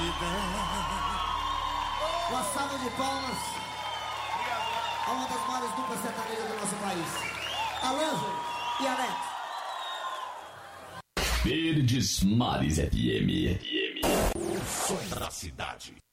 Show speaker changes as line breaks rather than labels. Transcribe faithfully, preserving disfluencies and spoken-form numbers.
Uma salva de palmas a uma das maiores duplas sertanejas do nosso país, Alan e Alex.
Verdes Mares F M. O som da cidade.